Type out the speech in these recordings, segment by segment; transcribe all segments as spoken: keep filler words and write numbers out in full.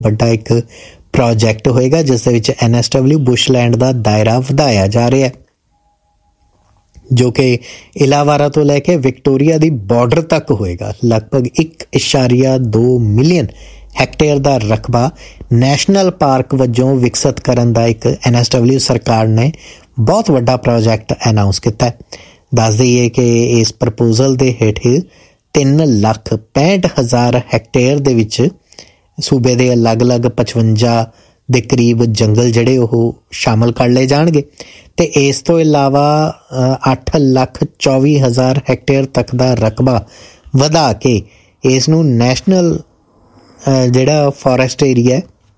ਵੱਡਾ ਇੱਕ ਪ੍ਰੋਜੈਕਟ ਹੋਏਗਾ ਜਿਸ ਦੇ ਵਿੱਚ ਐਨ ਐਸ ਡਬਲਿਊ ਬੁਸ਼ਲੈਂਡ ਦਾ ਦਾਇਰਾ ਵਧਾਇਆ ਜਾ ਰਿਹਾ ਹੈ, ਜੋ ਕਿ ਇਲਾਵਾਰਾ ਤੋਂ ਲੈ ਕੇ ਵਿਕਟੋਰੀਆ ਦੀ ਬਾਰਡਰ ਤੱਕ ਹੋਏਗਾ। ਲਗਭਗ ਇੱਕ ਇਸ਼ਾਰੀਆ ਦੋ ਮਿਲੀਅਨ ਹੈਕਟੇਅਰ ਦਾ ਰਕਬਾ ਨੈਸ਼ਨਲ ਪਾਰਕ ਵਜੋਂ ਵਿਕਸਿਤ ਕਰਨ ਦਾ ਇੱਕ ਐਨ ਐਸ ਡਬਲਿਊ ਸਰਕਾਰ ਨੇ ਬਹੁਤ ਵੱਡਾ ਪ੍ਰੋਜੈਕਟ ਅਨਾਊਂਸ ਕੀਤਾ ਹੈ। ਦੱਸ ਦਈਏ ਕਿ ਇਸ ਪ੍ਰਪੋਜ਼ਲ ਦੇ ਹੇਠ ਤਿੰਨ ਲੱਖ ਪੈਂਹਠ ਹਜ਼ਾਰ ਹੈਕਟੇਅਰ ਦੇ ਵਿੱਚ ਸੂਬੇ ਦੇ ਅਲੱਗ-ਅਲੱਗ ਪਚਵੰਜਾ ਦੇ ਕਰੀਬ ਜੰਗਲ ਜਿਹੜੇ ਉਹ ਸ਼ਾਮਲ ਕਰ ਲਏ ਜਾਣਗੇ ਅਤੇ ਇਸ ਤੋਂ ਇਲਾਵਾ ਅੱਠ ਲੱਖ ਚੌਵੀ ਹਜ਼ਾਰ ਹੈਕਟੇਅਰ ਤੱਕ ਦਾ ਰਕਬਾ ਵਧਾ ਕੇ ਇਸ ਨੂੰ ਨੈਸ਼ਨਲ ਜਿਹੜਾ ਫੋਰੈਸਟ ਏਰੀਆ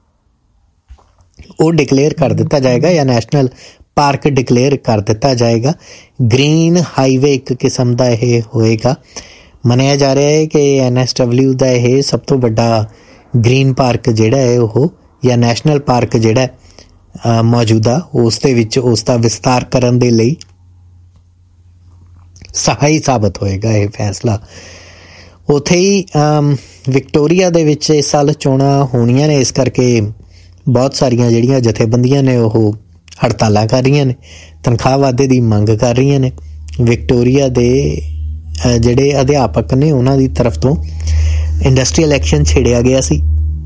ਉਹ ਡਿਕਲੇਅਰ ਕਰ ਦਿੱਤਾ ਜਾਏਗਾ ਜਾਂ ਨੈਸ਼ਨਲ ਪਾਰਕ ਡਿਕਲੇਅਰ ਕਰ ਦਿੱਤਾ ਜਾਏਗਾ। ਗ੍ਰੀਨ ਹਾਈਵੇ ਇੱਕ ਕਿਸਮ ਦਾ ਇਹ ਹੋਏਗਾ। ਮੰਨਿਆ ਜਾ ਰਿਹਾ ਹੈ ਕਿ ਐਨ ਐਸ ਡਬਲਿਊ ਦਾ ਇਹ ਸਭ ਤੋਂ ਵੱਡਾ ਗ੍ਰੀਨ ਪਾਰਕ ਜਿਹੜਾ ਹੈ ਉਹ ਜਾਂ ਨੈਸ਼ਨਲ ਪਾਰਕ ਜਿਹੜਾ ਮੌਜੂਦਾ ਉਸ ਦੇ ਵਿੱਚ ਉਸ ਦਾ ਵਿਸਤਾਰ ਕਰਨ ਦੇ ਲਈ ਸਹਾਈ ਸਾਬਤ ਹੋਏਗਾ ਇਹ ਫੈਸਲਾ। ਉੱਥੇ ਹੀ ਵਿਕਟੋਰੀਆ ਦੇ ਵਿੱਚ ਇਸ ਸਾਲ ਚੋਣਾਂ ਹੋਣੀਆਂ ਨੇ, ਇਸ ਕਰਕੇ ਬਹੁਤ ਸਾਰੀਆਂ ਜਿਹੜੀਆਂ ਜਥੇਬੰਦੀਆਂ ਨੇ ਉਹ ਹੜਤਾਲਾਂ ਕਰ ਰਹੀਆਂ ਨੇ, ਤਨਖਾਹ ਵਾਧੇ ਦੀ ਮੰਗ ਕਰ ਰਹੀਆਂ ਨੇ। ਵਿਕਟੋਰੀਆ ਦੇ ਜਿਹੜੇ ਅਧਿਆਪਕ ਨੇ ਉਹਨਾਂ ਦੀ ਤਰਫ ਤੋਂ ਇੰਡਸਟਰੀਅਲ ਐਕਸ਼ਨ ਛੇੜਿਆ ਗਿਆ ਸੀ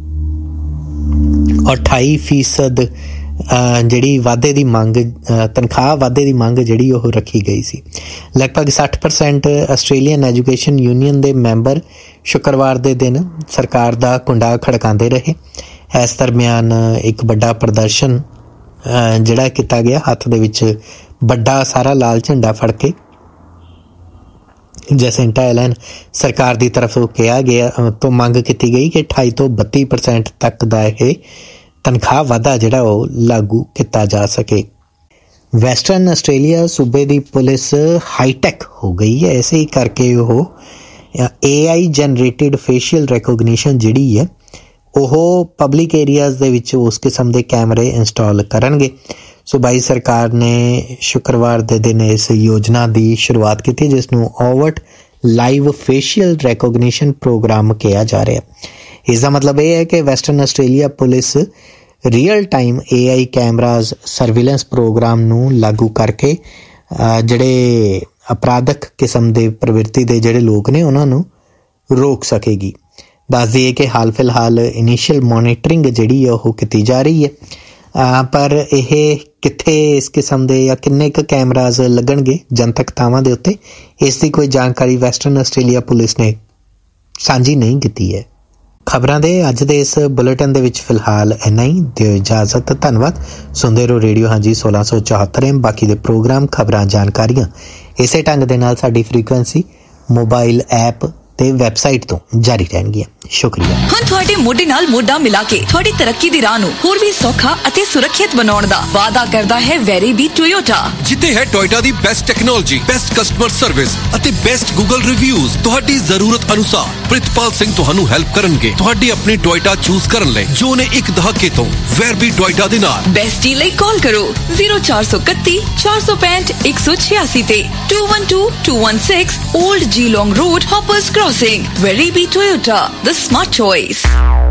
ਔਰ ਅਠਾਈ ਫੀਸਦ ਜਿਹੜੀ ਵਾਧੇ ਦੀ ਮੰਗ ਤਨਖਾਹ ਵਾਧੇ ਦੀ ਮੰਗ ਜਿਹੜੀ ਉਹ ਰੱਖੀ ਗਈ ਸੀ। ਲਗਭਗ ਸੱਠ ਪਰਸੈਂਟ ਆਸਟ੍ਰੇਲੀਅਨ ਐਜੂਕੇਸ਼ਨ ਯੂਨੀਅਨ ਦੇ ਮੈਂਬਰ ਸ਼ੁੱਕਰਵਾਰ ਦੇ ਦਿਨ ਸਰਕਾਰ ਦਾ ਕੁੰਡਾ ਖੜਕਾਉਂਦੇ ਰਹੇ। ਇਸ ਦਰਮਿਆਨ ਇੱਕ ਵੱਡਾ ਪ੍ਰਦਰਸ਼ਨ ਜਿਹੜਾ ਕੀਤਾ ਗਿਆ, ਹੱਥ ਦੇ ਵਿੱਚ ਵੱਡਾ ਸਾਰਾ ਲਾਲ ਝੰਡਾ ਫੜ ਕੇ ਜੈਸਿੰਟਾ ਐਲਨ ਸਰਕਾਰ ਦੀ ਤਰਫੋਂ ਕਿਹਾ ਗਿਆ ਤੋਂ ਮੰਗ ਕੀਤੀ ਗਈ ਕਿ ਅਠਾਈ ਤੋਂ ਬੱਤੀ ਪਰਸੈਂਟ ਤੱਕ ਦਾ ਇਹ ਤਨਖਾਹ ਵਾਧਾ ਜਿਹੜਾ ਉਹ ਲਾਗੂ ਕੀਤਾ ਜਾ ਸਕੇ। ਵੈਸਟਰਨ ਆਸਟ੍ਰੇਲੀਆ ਸੂਬੇ ਦੀ ਪੁਲਿਸ ਹਾਈਟੈਕ ਹੋ ਗਈ ਹੈ, ਇਸੇ ਹੀ ਕਰਕੇ ਉਹ ਏ ਆਈ ਜਨਰੇਟਿਡ ਫੇਸ਼ੀਅਲ ਰੈਕੋਗਨੀਸ਼ਨ ਜਿਹੜੀ ਹੈ ਉਹ ਪਬਲਿਕ ਏਰੀਆਜ਼ ਦੇ ਵਿੱਚ ਉਸ ਕਿਸਮ ਦੇ ਕੈਮਰੇ ਇੰਸਟਾਲ ਕਰਨਗੇ। ਸੂਬਾਈ ਸਰਕਾਰ ਨੇ ਸ਼ੁੱਕਰਵਾਰ ਦੇ ਦਿਨ ਇਸ ਯੋਜਨਾ ਦੀ ਸ਼ੁਰੂਆਤ ਕੀਤੀ ਜਿਸ ਨੂੰ ਓਵਰਟ ਲਾਈਵ ਫੇਸ਼ੀਅਲ ਰੈਕੋਗਨੀਸ਼ਨ ਪ੍ਰੋਗਰਾਮ ਕਿਹਾ ਜਾ ਰਿਹਾ। ਇਸ ਦਾ ਮਤਲਬ ਇਹ ਹੈ ਕਿ western Australia police real time ਏ ਆਈ ਕੈਮਰਾਜ਼ ਸਰਵੀਲੈਂਸ ਪ੍ਰੋਗਰਾਮ ਨੂੰ ਲਾਗੂ ਕਰਕੇ ਜਿਹੜੇ ਅਪਰਾਧਕ ਕਿਸਮ ਦੇ ਪ੍ਰਵਿਰਤੀ ਦੇ ਜਿਹੜੇ ਲੋਕ ਨੇ ਉਹਨਾਂ ਨੂੰ ਰੋਕ ਸਕੇਗੀ। ਦੱਸ ਦਈਏ ਕਿ ਹਾਲ ਫਿਲਹਾਲ ਇਨੀਸ਼ੀਅਲ ਮੋਨੀਟਰਿੰਗ ਜਿਹੜੀ ਹੈ ਉਹ ਕੀਤੀ ਜਾ ਰਹੀ ਹੈ, ਪਰ ਇਹ ਕਿੱਥੇ ਇਸ ਕਿਸਮ ਦੇ ਜਾਂ ਕਿੰਨੇ ਕੁ ਕੈਮਰਾਜ਼ ਲੱਗਣਗੇ ਜਨਤਕ ਥਾਵਾਂ ਦੇ ਉੱਤੇ, ਇਸ ਦੀ ਕੋਈ ਜਾਣਕਾਰੀ ਵੈਸਟਰਨ ਆਸਟ੍ਰੇਲੀਆ ਪੁਲਿਸ ਨੇ ਸਾਂਝੀ ਨਹੀਂ ਕੀਤੀ ਹੈ। ਖਬਰਾਂ ਦੇ ਅੱਜ ਦੇ ਇਸ ਬੁਲੇਟਿਨ ਦੇ ਵਿੱਚ ਫਿਲਹਾਲ ਇੰਨਾ ਹੀ। ਦਿਓ ਇਜਾਜ਼ਤ, ਧੰਨਵਾਦ। ਸੁਣਦੇ ਰਹੋ ਰੇਡੀਓ ਹਾਂਜੀ ਸੋਲਾਂ ਸੌ ਚੌਹੱਤਰ ਐਮ। ਬਾਕੀ ਦੇ ਪ੍ਰੋਗਰਾਮ, ਖਬਰਾਂ, ਜਾਣਕਾਰੀਆਂ ਇਸੇ ਢੰਗ ਦੇ ਨਾਲ ਸਾਡੀ ਫ੍ਰੀਕੁਐਂਸੀ, ਮੋਬਾਈਲ ਐਪ ਤੇ ਵੈਬਸਾਈਟ ਤੋਂ ਜਾਰੀ ਰਹਿਣਗੀਆਂ। ਸ਼ੁਕਰੀਆ। ਹੁਣ ਤੁਹਾਡੇ ਮੋਢੇ ਨਾਲ ਮੋਢਾ ਮਿਲਾ ਕੇ ਤੁਹਾਡੀ ਤਰੱਕੀ ਦੀ ਰਾਹ ਨੂੰ ਹੋਰ ਵੀ ਸੌਖਾ ਅਤੇ ਸੁਰੱਖਿਅਤ ਬਣਾਉਣ ਦਾ ਵਾਅਦਾ ਕਰਦਾ ਹੈ ਵੈਰੀਬੀ ਟੋਯੋਟਾ, ਜਿੱਥੇ ਹੈ ਟੋਯੋਟਾ ਦੀ best technology, best customer service ਅਤੇ ਬੈਸਟ ਗੂਗਲ ਰਿਵਿਊਜ਼। ਤੁਹਾਡੀ ਜ਼ਰੂਰਤ ਅਨੁਸਾਰ ਪ੍ਰਿਤਪਾਲ ਸਿੰਘ ਤੁਹਾਨੂੰ ਹੈਲਪ ਕਰਨਗੇ ਤੁਹਾਡੀ ਆਪਣੀ ਟੋਯੋਟਾ ਚੂਜ਼ ਕਰਨ ਲਈ, ਜੋ ਨੇ ਇੱਕ ਦਹਾਕੇ ਤੋਂ ਵੈਰਬੀ ਟੋਯੋਟਾ ਦੇ ਨਾਲ। ਬੈਸਟੀ ਲਈ ਕਾਲ ਕਰੋ ਜ਼ੀਰੋ ਚਾਰ ਸੌ ਇਕੱਤੀ ਚਾਰ ਸੌ ਪੈਂਹਠ ਇੱਕ ਸੌ ਛਿਆਸੀ ਤੇ to one two to one six old ਜੀ ਲੌਂਗ road, ਹਾਪਰਸ Crossing. Very be Toyota, the smart choice.